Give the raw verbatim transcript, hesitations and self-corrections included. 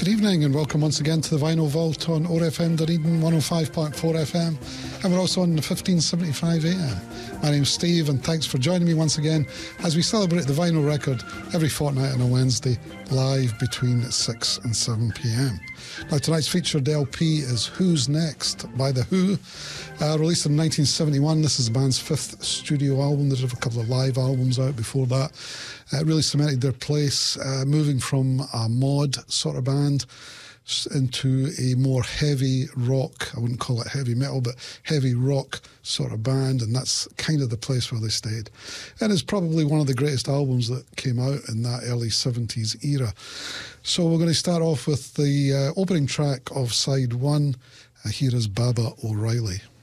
Good evening and welcome once again to the Vinyl Vault on O R F M Dunedin one oh five point four F M, and we're also on the fifteen seventy-five A M. My name's Steve and thanks for joining me once again as we celebrate the vinyl record every fortnight on a Wednesday, live between six and seven p m. Now tonight's featured L P is Who's Next by The Who, uh, released in nineteen seventy-one. This is the band's fifth studio album. There's a couple of live albums out before that. Uh, really cemented their place, uh, moving from a mod sort of band into a more heavy rock, I wouldn't call it heavy metal, but heavy rock sort of band, and that's kind of the place where they stayed. And it's probably one of the greatest albums that came out in that early seventies era. So we're going to start off with the uh, opening track of side one. Uh, here is Baba O'Riley.